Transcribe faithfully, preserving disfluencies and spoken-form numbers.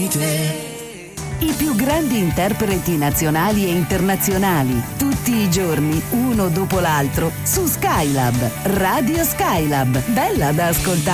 di te. I più grandi interpreti nazionali e internazionali, tutti i giorni, uno dopo l'altro, su Skylab, Radio Skylab. Bella da ascoltare.